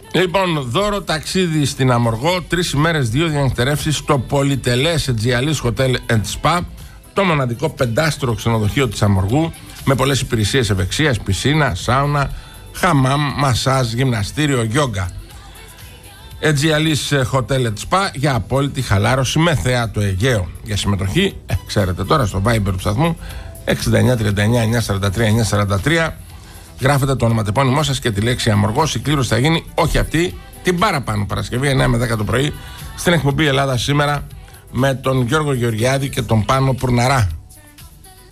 Λοιπόν, δώρο ταξίδι στην Αμοργό, 3 ημέρες, 2 διανυκτερεύσεις στο πολυτελές Αιτζιαλής Hotel and Spa, το μοναδικό 5στρο ξενοδοχείο της Αμοργού, με πολλές υπηρεσίες ευεξίας, πισίνα, σάουνα, χαμάμ, μασάζ, γυμναστήριο, γιόγκα. Αιτζιαλής Hotel and Spa για απόλυτη χαλάρωση με θέα το Αιγαίο. Για συμμετοχή, ξέρετε τώρα, στο Viber του σταθμού 6939-943-943. Γράφετε το ονοματεπώνυμό σας και τη λέξη Αμοργός. Η κλήρωση θα γίνει, όχι αυτή, την παραπάνω Παρασκευή 9 με 10 το πρωί στην εκπομπή Ελλάδα Σήμερα με τον Γιώργο Γεωργιάδη και τον Πάνο Πουρναρά.